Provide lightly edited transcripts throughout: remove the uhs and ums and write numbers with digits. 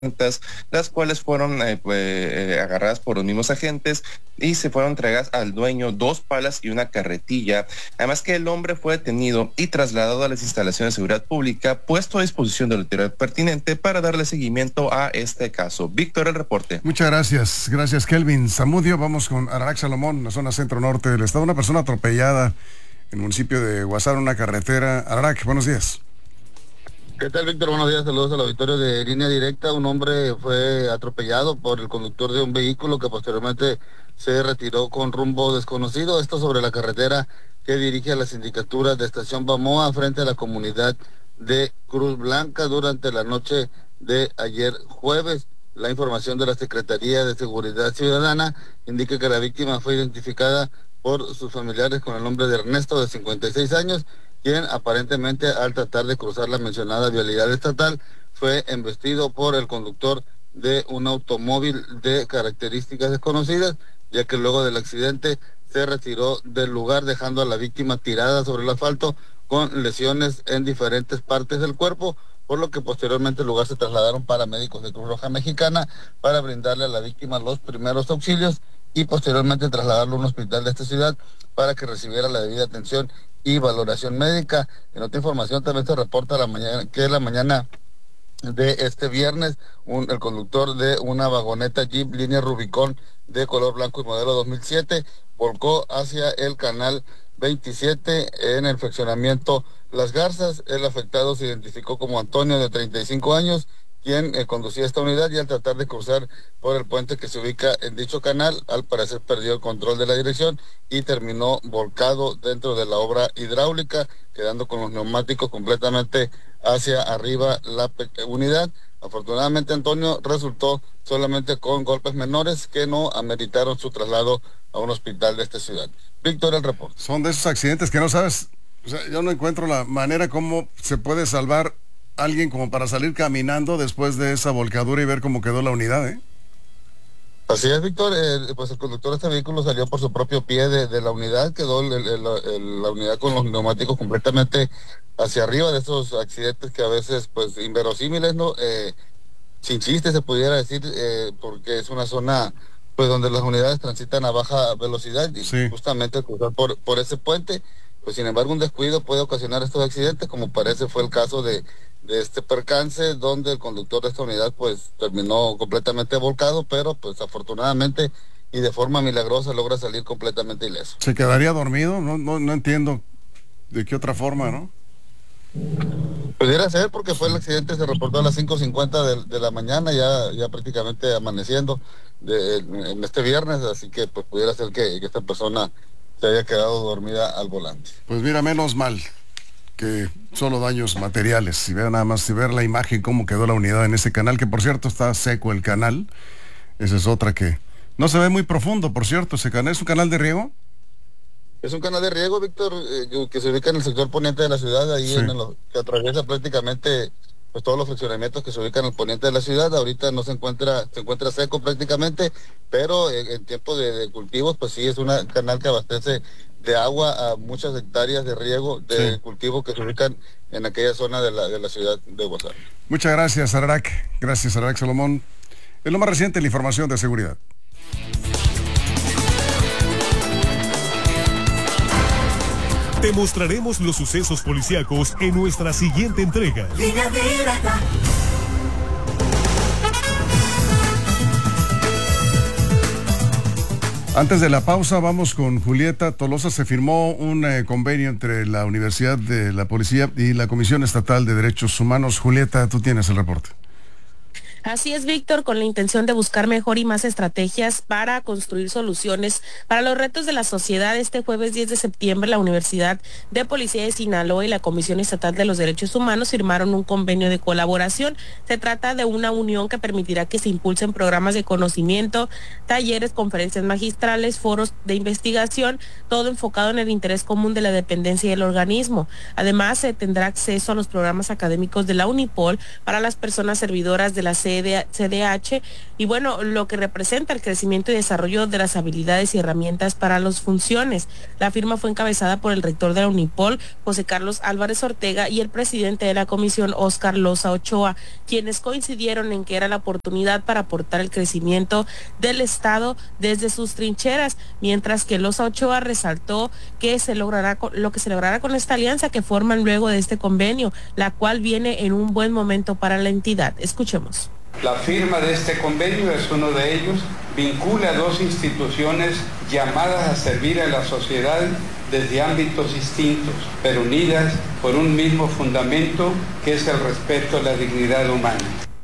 las cuales fueron agarradas por los mismos agentes y se fueron entregadas al dueño 2 palas y una carretilla. Además que el hombre fue detenido y trasladado a las instalaciones de seguridad pública, puesto a disposición de la autoridad pertinente para darle seguimiento a este caso. Víctor, el reporte. Muchas gracias. Gracias, Kelvin Zamudio. Vamos con Ararak Salomón, en la zona centro-norte del estado. Una persona atropellada en el municipio de Guasaro, una carretera. Ararak, buenos días. ¿Qué tal, Víctor? Buenos días, saludos al auditorio de Línea Directa. Un hombre fue atropellado por el conductor de un vehículo que posteriormente se retiró con rumbo desconocido. Esto sobre la carretera que dirige a la sindicatura de Estación Bamoa frente a la comunidad de Cruz Blanca durante la noche de ayer jueves. La información de la Secretaría de Seguridad Ciudadana indica que la víctima fue identificada por sus familiares con el nombre de Ernesto, de 56 años, quien aparentemente al tratar de cruzar la mencionada vialidad estatal fue embestido por el conductor de un automóvil de características desconocidas, ya que luego del accidente se retiró del lugar dejando a la víctima tirada sobre el asfalto con lesiones en diferentes partes del cuerpo, por lo que posteriormente al lugar se trasladaron paramédicos de Cruz Roja Mexicana para brindarle a la víctima los primeros auxilios y posteriormente trasladarlo a un hospital de esta ciudad para que recibiera la debida atención y valoración médica. En otra información también se reporta la mañana de este viernes el conductor de una vagoneta Jeep línea Rubicon de color blanco y modelo 2007 volcó hacia el canal 27 en el fraccionamiento Las Garzas. El afectado se identificó como Antonio, de 35 años, quien conducía esta unidad, y al tratar de cruzar por el puente que se ubica en dicho canal, al parecer perdió el control de la dirección y terminó volcado dentro de la obra hidráulica, quedando con los neumáticos completamente hacia arriba la unidad. Afortunadamente, Antonio resultó solamente con golpes menores que no ameritaron su traslado a un hospital de esta ciudad. Víctor, el reporte. Son de esos accidentes que no sabes, o sea, yo no encuentro la manera cómo se puede salvar alguien como para salir caminando después de esa volcadura y ver cómo quedó la unidad, ¿eh? Así es, Víctor. Pues el conductor de este vehículo salió por su propio pie de la unidad, quedó la unidad con los neumáticos completamente hacia arriba, de esos accidentes que a veces, pues, inverosímiles, ¿no? Sin chiste se pudiera decir, porque es una zona, pues, donde las unidades transitan a baja velocidad y sí, justamente cruzar por ese puente, pues, sin embargo, un descuido puede ocasionar estos accidentes, como parece fue el caso de este percance, donde el conductor de esta unidad pues terminó completamente volcado, pero pues afortunadamente y de forma milagrosa logra salir completamente ileso. ¿Se quedaría dormido? No entiendo de qué otra forma, ¿no? Pudiera ser, porque fue el accidente, se reportó a las 5:50 de la mañana, ya prácticamente amaneciendo en este viernes, así que pues pudiera ser que esta persona se haya quedado dormida al volante. Pues mira, menos mal que solo daños materiales. Si ver nada más, si ver la imagen cómo quedó la unidad en ese canal, que por cierto está seco el canal. Esa es otra que no se ve muy profundo, por cierto. Ese canal es un canal de riego. Es un canal de riego, Víctor, que se ubica en el sector poniente de la ciudad, ahí sí, que atraviesa prácticamente pues todos los fraccionamientos que se ubican al poniente de la ciudad. Ahorita no se encuentra seco prácticamente, pero en tiempo de cultivos, pues sí, es un canal que abastece de agua a muchas hectáreas de riego, de cultivo que se ubican en aquella zona de la ciudad de Guasaro. Muchas gracias, Ararak. Gracias, Ararak Salomón. Es lo más reciente, la información de seguridad. Te mostraremos los sucesos policíacos en nuestra siguiente entrega. Línea Directa. Antes de la pausa, vamos con Julieta Tolosa. Se firmó un convenio entre la Universidad de la Policía y la Comisión Estatal de Derechos Humanos. Julieta, tú tienes el reporte. Así es, Víctor, con la intención de buscar mejor y más estrategias para construir soluciones para los retos de la sociedad. Este jueves 10 de septiembre, la Universidad de Policía de Sinaloa y la Comisión Estatal de los Derechos Humanos firmaron un convenio de colaboración. Se trata de una unión que permitirá que se impulsen programas de conocimiento, talleres, conferencias magistrales, foros de investigación, todo enfocado en el interés común de la dependencia y el organismo. Además, se tendrá acceso a los programas académicos de la Unipol para las personas servidoras de la CDH, y bueno, lo que representa el crecimiento y desarrollo de las habilidades y herramientas para las funciones. La firma fue encabezada por el rector de la Unipol, José Carlos Álvarez Ortega, y el presidente de la comisión, Óscar Loza Ochoa, quienes coincidieron en que era la oportunidad para aportar el crecimiento del Estado desde sus trincheras, mientras que Loza Ochoa resaltó que lo que se logrará con esta alianza que forman luego de este convenio, la cual viene en un buen momento para la entidad. Escuchemos. La firma de este convenio es uno de ellos, vincula a dos instituciones llamadas a servir a la sociedad desde ámbitos distintos, pero unidas por un mismo fundamento, que es el respeto a la dignidad humana.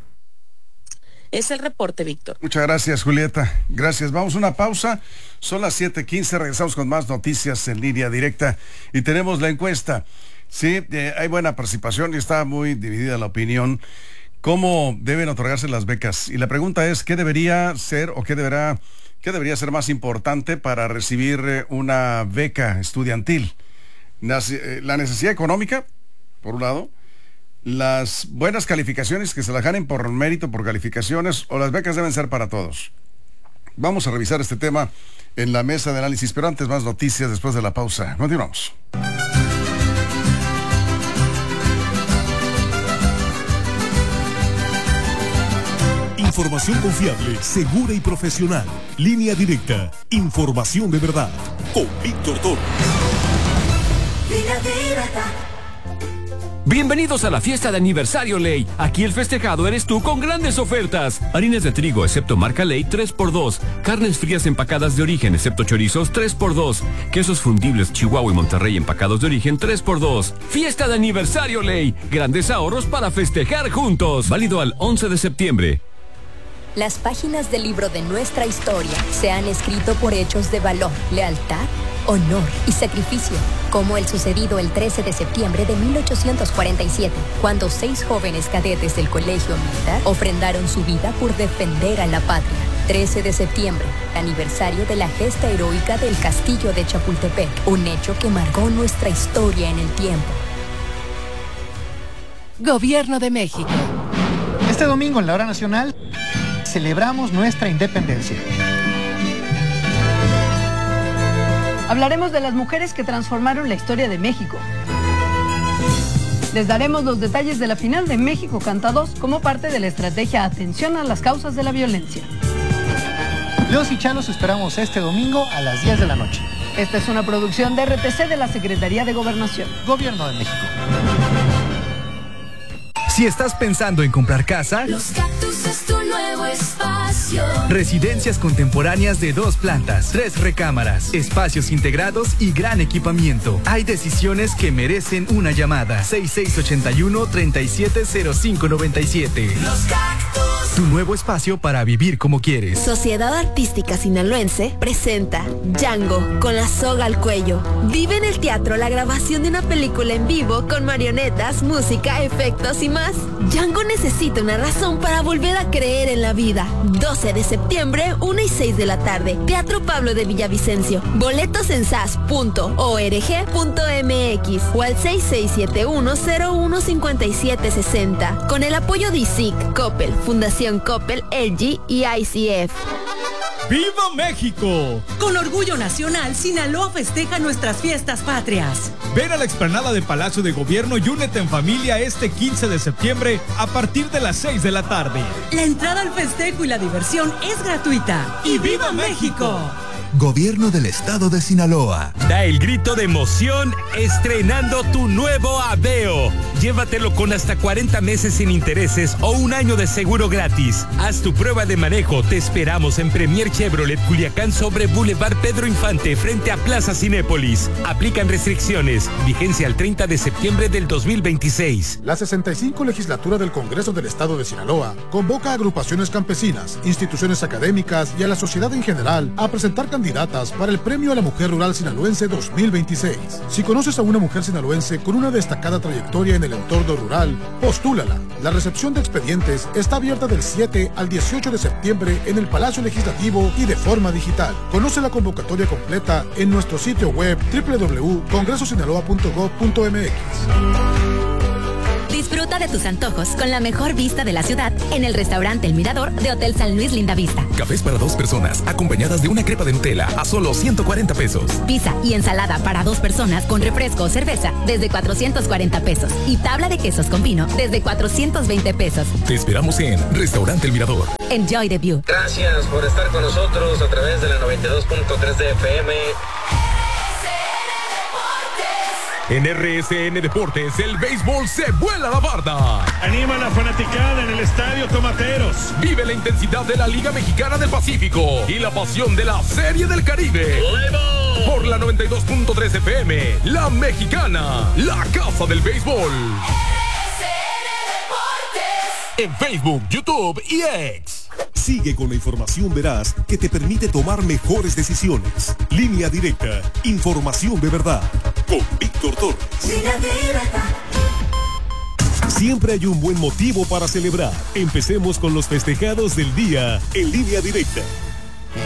Es el reporte, Víctor. Muchas gracias, Julieta. Gracias. Vamos a una pausa. Son las 7:15. Regresamos con más noticias en línea directa. Y tenemos la encuesta. Sí, hay buena participación y está muy dividida la opinión. ¿Cómo deben otorgarse las becas? Y la pregunta es, ¿qué debería ser o qué debería ser más importante para recibir una beca estudiantil? La necesidad económica, por un lado, las buenas calificaciones, que se las ganen por mérito, por calificaciones, o las becas deben ser para todos. Vamos a revisar este tema en la mesa de análisis, pero antes más noticias después de la pausa. Continuamos. Información confiable, segura y profesional. Línea directa. Información de verdad. Con Víctor Toro. Bienvenidos a la fiesta de aniversario Ley. Aquí el festejado eres tú con grandes ofertas. Harinas de trigo, excepto marca Ley, 3x2. Carnes frías empacadas de origen, excepto chorizos, 3x2. Quesos fundibles Chihuahua y Monterrey empacados de origen, 3x2. Fiesta de aniversario Ley. Grandes ahorros para festejar juntos. Válido al 11 de septiembre. Las páginas del libro de nuestra historia se han escrito por hechos de valor, lealtad, honor y sacrificio, como el sucedido el 13 de septiembre de 1847, cuando 6 jóvenes cadetes del Colegio Militar ofrendaron su vida por defender a la patria. 13 de septiembre, aniversario de la gesta heroica del Castillo de Chapultepec, un hecho que marcó nuestra historia en el tiempo. Gobierno de México. Este domingo en la hora nacional celebramos nuestra independencia. Hablaremos de las mujeres que transformaron la historia de México. Les daremos los detalles de la final de México Canta 2 como parte de la estrategia Atención a las causas de la violencia. Los y Chalos esperamos este domingo a las 10 de la noche. Esta es una producción de RTC de la Secretaría de Gobernación. Gobierno de México. Si estás pensando en comprar casa, Los Cactus es tu nuevo espacio. Residencias contemporáneas de 2 plantas, 3 recámaras, espacios integrados y gran equipamiento. Hay decisiones que merecen una llamada. 6681-370597. Los Cactus. Tu nuevo espacio para vivir como quieres. Sociedad Artística Sinaloense presenta Django con la soga al cuello. Vive en el teatro la grabación de una película en vivo con marionetas, música, efectos y más. Django necesita una razón para volver a creer en la vida. 12 de septiembre, 1 y 6 de la tarde. Teatro Pablo de Villavicencio. Boletos en sas.org.mx o al 6671015760. Con el apoyo de ISIC, Coppel, Fundación Coppel, LG y ICF. ¡Viva México! Con orgullo nacional, Sinaloa festeja nuestras fiestas patrias. Ven a la explanada de Palacio de Gobierno y únete en familia este 15 de septiembre a partir de las 6 de la tarde. La entrada al festejo y la diversión es gratuita. ¡Y viva México! Gobierno del Estado de Sinaloa. Da el grito de emoción estrenando tu nuevo Aveo. Llévatelo con hasta 40 meses sin intereses o 1 año de seguro gratis. Haz tu prueba de manejo. Te esperamos en Premier Chevrolet Culiacán sobre Boulevard Pedro Infante frente a Plaza Cinépolis. Aplican restricciones. Vigencia al 30 de septiembre del 2026. La 65 legislatura del Congreso del Estado de Sinaloa convoca a agrupaciones campesinas, instituciones académicas y a la sociedad en general a presentar candidatas para el Premio a la Mujer Rural Sinaloense 2026. Si conoces a una mujer sinaloense con una destacada trayectoria en el entorno rural, postúlala. La recepción de expedientes está abierta del 7 al 18 de septiembre en el Palacio Legislativo y de forma digital. Conoce la convocatoria completa en nuestro sitio web www.congresosinaloa.gov.mx. Disfruta Disfruta de tus antojos con la mejor vista de la ciudad en el restaurante El Mirador de Hotel San Luis Lindavista. Cafés para 2 personas, acompañadas de una crepa de Nutella a solo 140 pesos. Pizza y ensalada para 2 personas con refresco o cerveza desde 440 pesos. Y tabla de quesos con vino desde 420 pesos. Te esperamos en Restaurante El Mirador. Enjoy the view. Gracias por estar con nosotros a través de la 92.3 de FM. En RSN Deportes, el béisbol se vuela la barda. Anima a la fanaticada en el Estadio Tomateros. Vive la intensidad de la Liga Mexicana del Pacífico y la pasión de la Serie del Caribe. Por la 92.3 FM, La Mexicana, la casa del béisbol. En Facebook, YouTube y X. Sigue con la información veraz que te permite tomar mejores decisiones. Línea Directa, información de verdad. Con Víctor Torres. Siempre hay un buen motivo para celebrar. Empecemos con los festejados del día en Línea Directa.